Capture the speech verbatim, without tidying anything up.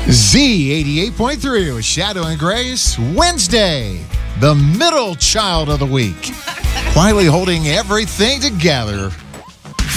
Z eighty-eight point three with Shadow and Grace. Wednesday, the middle child of the week. Quietly holding everything together.